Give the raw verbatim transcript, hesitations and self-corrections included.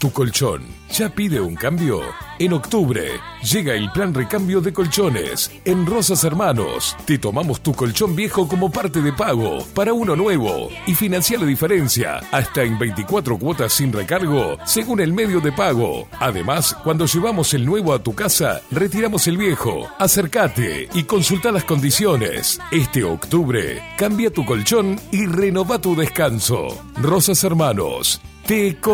tu colchón ya pide un cambio? En octubre llega el plan recambio de colchones. En Rosas Hermanos te tomamos tu colchón viejo como parte de pago para uno nuevo y financia la diferencia hasta en veinticuatro cuotas sin recargo según el medio de pago. Además, cuando llevamos el nuevo a tu casa, retiramos el viejo. Acércate y consulta las condiciones. Este octubre cambia tu colchón y renova tu descanso. Rosas Hermanos te